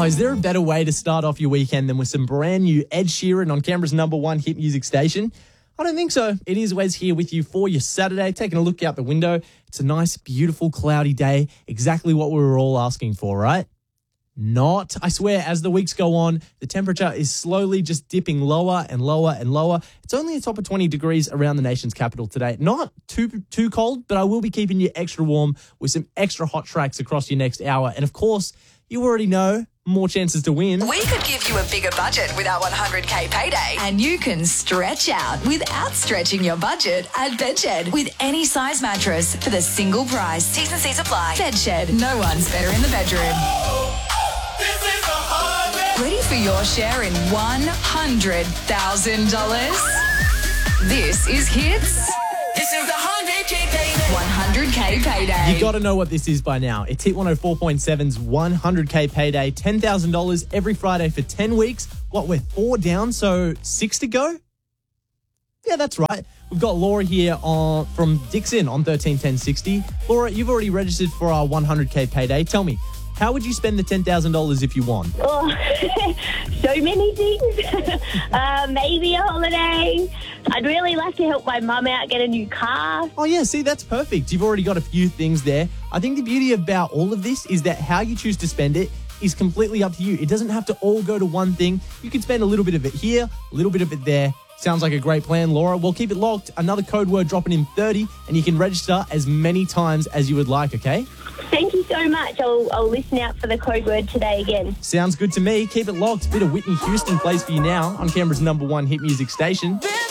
Oh, is there a better way to start off your weekend than with some brand new Ed Sheeran on Canberra's #1 hit music station? I don't think so. It is Wes here with you for your Saturday, taking a look out the window. It's a nice, beautiful, cloudy day. Exactly what we were all asking for, right? Not. I swear, as the weeks go on, the temperature is slowly just dipping lower and lower and lower. It's only a top of 20 degrees around the nation's capital today. Not too cold, but I will be keeping you extra warm with some extra hot tracks across your next hour. And of course, you already know, more chances to win. We could give you a bigger budget with our 100k payday. And you can stretch out without stretching your budget at Bedshed. With any size mattress for the single price. T's and C's apply. Bedshed. No one's better in the bedroom. Ready for your share in $100,000? This is Hits. This is the 100k payday. 100k payday. You got to know what this is by now. It's Hit 104.7's 100k payday. $10,000 every Friday for 10 weeks. What, we're 4 down, so 6 to go? Yeah, that's right. We've got Laura here from Dixon on 131060. Laura, you've already registered for our 100k payday. Tell me, how would you spend the $10,000 if you won? Oh, so many things. Maybe a holiday. I'd really like to help my mum out get a new car. Oh, yeah, see, that's perfect. You've already got a few things there. I think the beauty about all of this is that how you choose to spend it is completely up to you. It doesn't have to all go to one thing. You can spend a little bit of it here, a little bit of it there. Sounds like a great plan, Laura. Well, keep it locked. Another code word dropping in 30, and you can register as many times as you would like, okay? Thank you so much. I'll listen out for the code word today again. Sounds good to me. Keep it locked. Bit of Whitney Houston plays for you now on Canberra's #1 hit music station.